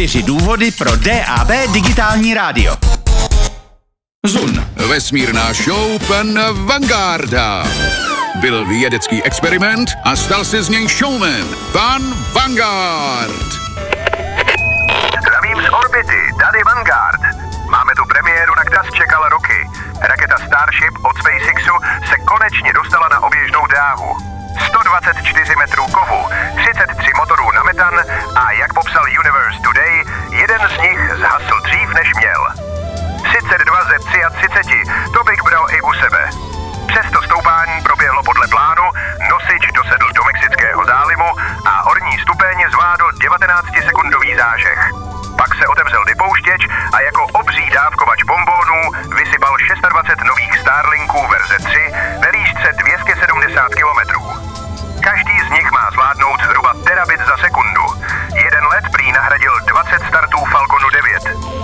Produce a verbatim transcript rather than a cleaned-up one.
Čtyři důvody pro D A B digitální rádio. Zun. Vesmírná show pan Vangarda. Byl vědecký experiment a stal se z něj showman. Pan Vanguard. Zdravím z orbity, tady Vanguard. Máme tu premiéru, na kterou čekal roky. Raketa Starship od SpaceXu se konečně dostala na oběžnou dráhu. sto dvacet čtyři metrů kovu, třicet tři motorů na metan a jak popsal Universe Today, jeden z nich zhasl dřív, než měl. třicet dva ze třiceti, to bych bral i u sebe. Přesto stoupání proběhlo podle plánu, nosič dosedl do Mexického zálivu a orní stupeň zvládl devatenáctisekundový zážeh. Pak se otevřel vypouštěč a jako obří dávkovač bombónů vysypal dvacet šest nových Starlinků verze tři ve výšce dvě stě sedmdesát kilometrů. Každý z nich má zvládnout zhruba terabit za sekundu. Jeden let prý nahradil dvacet startů Falconu devět.